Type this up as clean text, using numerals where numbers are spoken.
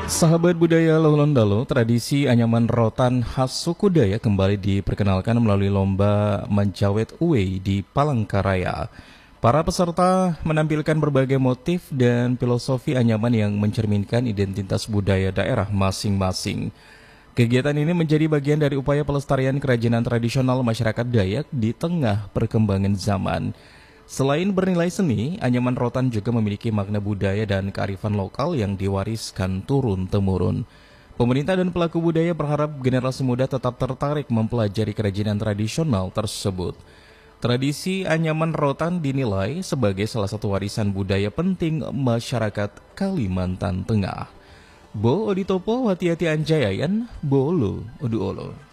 Sahabat budaya Lolondalo, tradisi anyaman rotan khas suku Dayak kembali diperkenalkan melalui lomba menjawet uwe di Palangkaraya. Para peserta menampilkan berbagai motif dan filosofi anyaman yang mencerminkan identitas budaya daerah masing-masing. Kegiatan ini menjadi bagian dari upaya pelestarian kerajinan tradisional masyarakat Dayak di tengah perkembangan zaman. Selain bernilai seni, anyaman rotan juga memiliki makna budaya dan kearifan lokal yang diwariskan turun-temurun. Pemerintah dan pelaku budaya berharap generasi muda tetap tertarik mempelajari kerajinan tradisional tersebut. Tradisi anyaman rotan dinilai sebagai salah satu warisan budaya penting masyarakat Kalimantan Tengah. Bo Oditopo Watiati Anjayayan, Bolo Oduolo.